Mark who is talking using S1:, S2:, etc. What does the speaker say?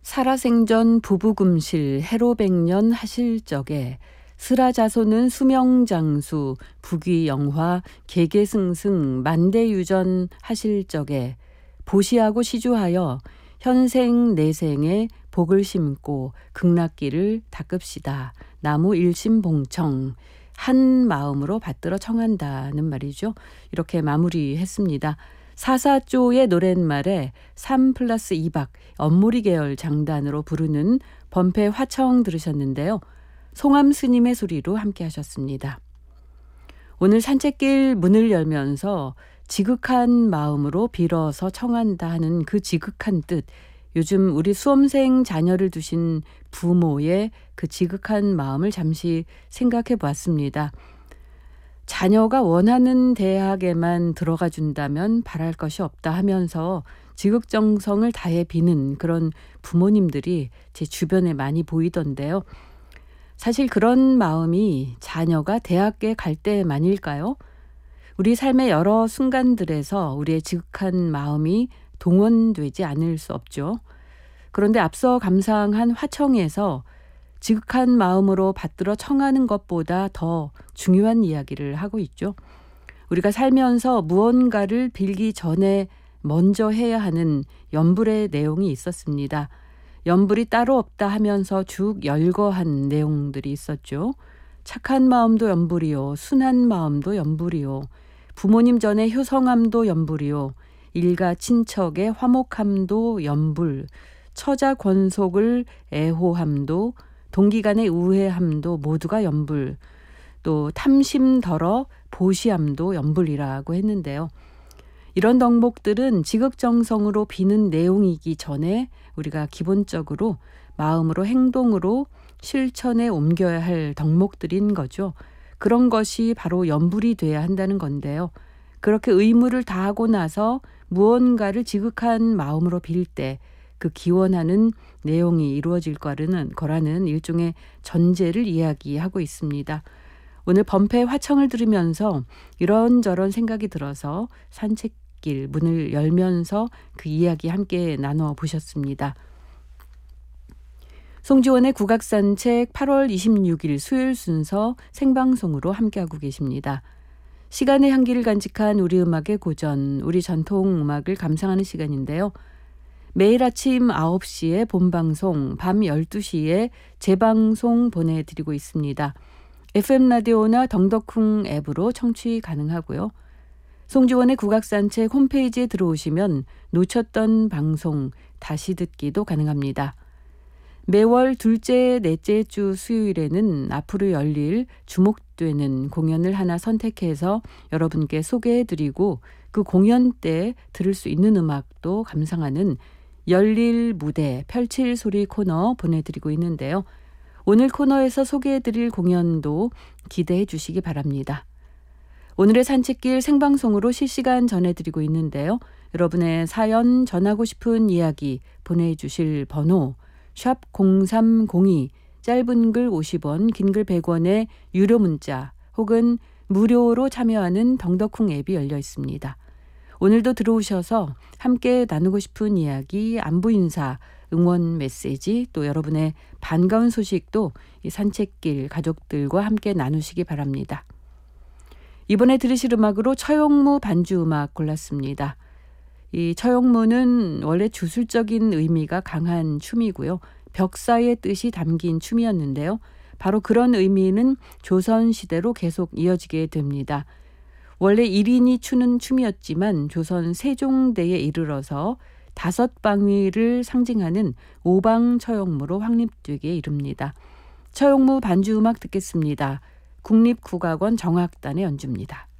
S1: 살아생전 부부금실 해로백년 하실 적에 스라자손은 수명장수 부귀영화 계계승승 만대유전 하실 적에 보시하고 시주하여 현생 내생에 복을 심고 극락기를 닦읍시다. 나무 일심봉청 한 마음으로 받들어 청한다는 말이죠. 이렇게 마무리했습니다. 사사조의 노랫말에 3+2박 엄무리 계열 장단으로 부르는 범패 화청 들으셨는데요. 송암 스님의 소리로 함께 하셨습니다. 오늘 산책길 문을 열면서 지극한 마음으로 빌어서 청한다 하는 그 지극한 뜻, 요즘 우리 수험생 자녀를 두신 부모의 그 지극한 마음을 잠시 생각해 보았습니다. 자녀가 원하는 대학에만 들어가 준다면 바랄 것이 없다 하면서 지극정성을 다해 비는 그런 부모님들이 제 주변에 많이 보이던데요. 사실 그런 마음이 자녀가 대학에 갈 때만일까요? 우리 삶의 여러 순간들에서 우리의 지극한 마음이 동원되지 않을 수 없죠. 그런데 앞서 감상한 화청에서 지극한 마음으로 받들어 청하는 것보다 더 중요한 이야기를 하고 있죠. 우리가 살면서 무언가를 빌기 전에 먼저 해야 하는 염불의 내용이 있었습니다. 염불이 따로 없다 하면서 쭉 열거한 내용들이 있었죠. 착한 마음도 염불이요. 순한 마음도 염불이요. 부모님 전에 효성함도 염불이요. 일가 친척의 화목함도 염불. 처자 권속을 애호함도 동기간의 우애함도 모두가 염불, 또 탐심덜어 보시함도 염불이라고 했는데요. 이런 덕목들은 지극정성으로 비는 내용이기 전에 우리가 기본적으로 마음으로 행동으로 실천에 옮겨야 할 덕목들인 거죠. 그런 것이 바로 염불이 돼야 한다는 건데요. 그렇게 의무를 다하고 나서 무언가를 지극한 마음으로 빌 때 그 기원하는 내용이 이루어질 거라는 일종의 전제를 이야기하고 있습니다. 오늘 범패 화청을 들으면서 이런저런 생각이 들어서 산책길 문을 열면서 그 이야기 함께 나눠 보셨습니다. 송지원의 국악산책 8월 26일 수요일 순서 생방송으로 함께하고 계십니다. 시간의 향기를 간직한 우리 음악의 고전, 우리 전통 음악을 감상하는 시간인데요. 매일 아침 9시에 본방송, 밤 12시에 재방송 보내드리고 있습니다. FM 라디오나 덩덕쿵 앱으로 청취 가능하고요. 송지원의 국악산책 홈페이지에 들어오시면 놓쳤던 방송 다시 듣기도 가능합니다. 매월 둘째, 넷째 주 수요일에는 앞으로 열릴 주목되는 공연을 하나 선택해서 여러분께 소개해드리고 그 공연 때 들을 수 있는 음악도 감상하는 열릴 무대 펼칠 소리 코너 보내드리고 있는데요. 오늘 코너에서 소개해드릴 공연도 기대해 주시기 바랍니다. 오늘의 산책길 생방송으로 실시간 전해드리고 있는데요. 여러분의 사연, 전하고 싶은 이야기 보내주실 번호 샵 0302, 짧은 글 50원, 긴 글 100원의 유료 문자 혹은 무료로 참여하는 덩덕쿵 앱이 열려 있습니다. 오늘도 들어오셔서 함께 나누고 싶은 이야기, 안부 인사, 응원 메시지, 또 여러분의 반가운 소식도 이 산책길 가족들과 함께 나누시기 바랍니다. 이번에 들으실 음악으로 처용무 반주 음악 골랐습니다. 이 처용무는 원래 주술적인 의미가 강한 춤이고요. 벽사의 뜻이 담긴 춤이었는데요. 바로 그런 의미는 조선시대로 계속 이어지게 됩니다. 원래 1인이 추는 춤이었지만 조선 세종대에 이르러서 5방위를 상징하는 오방처용무로 확립되게 이릅니다. 처용무 반주 음악 듣겠습니다. 국립국악원 정악단의 연주입니다.